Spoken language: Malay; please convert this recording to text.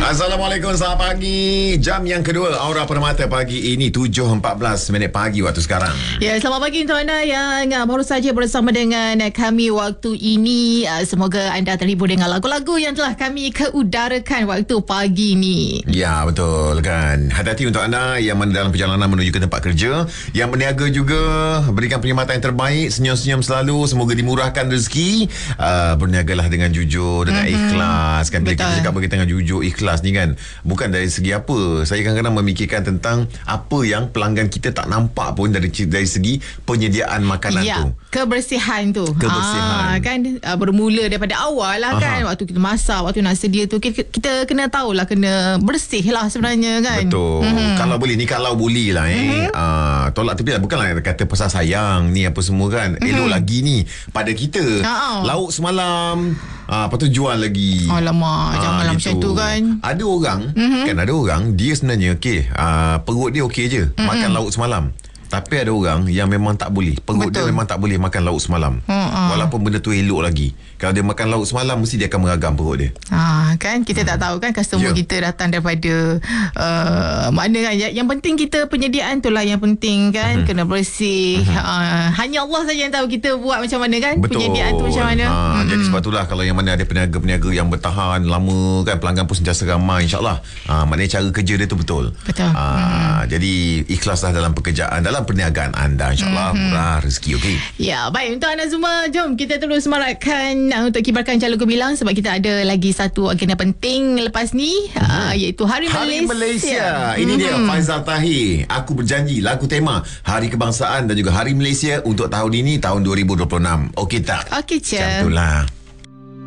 Assalamualaikum, selamat pagi. Jam yang kedua Aura Permata pagi ini 7.14 minit pagi waktu sekarang. Ya, selamat pagi untuk anda yang baru saja bersama dengan kami waktu ini. Semoga anda terhibur dengan lagu-lagu yang telah kami keudarakan waktu pagi ini. Ya, betul kan. Hati-hati untuk anda yang dalam perjalanan menuju ke tempat kerja, yang berniaga juga, berikan perkhidmatan yang terbaik, senyum-senyum selalu, semoga dimurahkan rezeki. Berniagalah dengan jujur, dengan ikhlas kan. Bila kita cakap kita dengan jujur, ikhlas ni kan, bukan dari segi apa. Saya kadang-kadang memikirkan tentang apa yang pelanggan kita tak nampak pun dari segi penyediaan makanan tu. Kebersihan tu. Kebersihan. Kan bermula daripada awal lah kan. Waktu kita masak, waktu nak sedia tu, kita kena tahulah, kena bersih lah sebenarnya kan. Betul. Kalau boleh, ni kalau boleh lah tolak tepi lah. Bukanlah kata pasal sayang ni apa semua kan. Elok lagi ni pada kita. Lauk semalam, lepas tu jual lagi. Alamak, janganlah macam tu kan. Ada orang kan, ada orang dia sebenarnya perut dia okey je makan lauk semalam. Tapi ada orang yang memang tak boleh. Perut dia memang tak boleh makan lauk semalam. Walaupun benda tu elok lagi. Kalau dia makan lauk semalam, mesti dia akan meragam perut dia. Kan kita tak tahu kan customer kita datang daripada mana kan. Yang penting kita penyediaan tu lah yang penting kan. Kena bersih. Hanya Allah saja yang tahu kita buat macam mana kan. Betul. Penyediaan tu macam mana. Jadi sebab itulah kalau yang mana ada peniaga-peniaga yang bertahan lama kan, pelanggan pun sentiasa ramai, insyaAllah maknanya cara kerja dia tu betul. Jadi ikhlaslah dalam pekerjaan, dalam perniagaan anda, insyaAllah murah rezeki. Okey. Ya, baik. Untuk anda semua, jom kita terus marakkan untuk kibarkan Jalan Gemilang, sebab kita ada lagi satu agenda penting lepas ni, iaitu Hari Malaysia. Ini dia Faizal Tahir, Aku Berjanji, lagu tema Hari Kebangsaan dan juga Hari Malaysia untuk tahun ini, tahun 2026. Okey tak? Okey, Macam itulah.